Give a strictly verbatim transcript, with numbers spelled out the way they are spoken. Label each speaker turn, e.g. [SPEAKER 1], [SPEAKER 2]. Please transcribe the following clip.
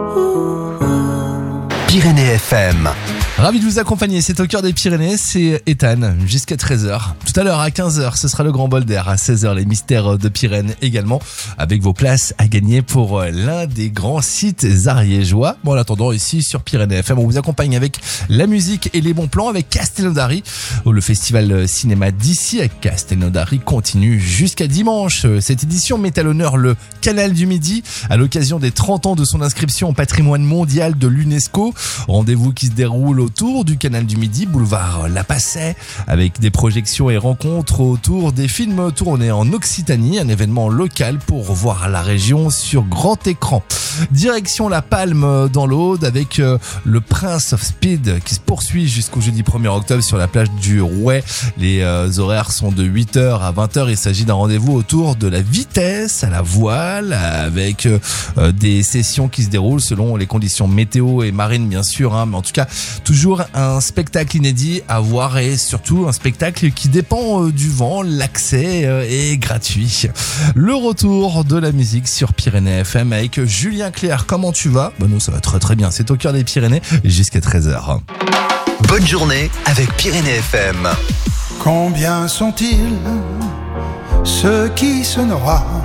[SPEAKER 1] Pyrénées F M.
[SPEAKER 2] Ravi de vous accompagner, c'est au cœur des Pyrénées, c'est Ethan, jusqu'à treize heures. Tout à l'heure à quinze heures, ce sera le Grand Bol d'Air, à seize heures les Mystères de Pyrénées également, avec vos places à gagner pour l'un des grands sites ariégeois. Bon, en attendant, ici sur Pyrénées F M, on vous accompagne avec la musique et les bons plans avec Castelnaudary. Le festival cinéma d'ici à Castelnaudary continue jusqu'à dimanche. Cette édition met à l'honneur le Canal du Midi à l'occasion des trente ans de son inscription au patrimoine mondial de l'UNESCO. Rendez-vous qui se déroule autour du Canal du Midi, boulevard La Passet, avec des projections et rencontres autour des films tournés en Occitanie, un événement local pour voir la région sur grand écran. Direction La Palme dans l'Aude avec le Prince of Speed qui se poursuit jusqu'au jeudi premier octobre sur la plage du Rouet. Les euh, horaires sont de huit heures à vingt heures. Il s'agit d'un rendez-vous autour de la vitesse à la voile avec euh, des sessions qui se déroulent selon les conditions météo et marines bien sûr, hein, mais en tout cas toujours un spectacle inédit à voir et surtout un spectacle qui dépend euh, du vent. L'accès euh, est gratuit. Le retour de la musique sur Pyrénées F M avec Julien Clerc. Comment tu vas ? Bah nous ça va très très bien. C'est au cœur des Pyrénées jusqu'à treize heures.
[SPEAKER 1] Bonne journée avec Pyrénées F M.
[SPEAKER 3] Combien sont-ils ceux qui se noient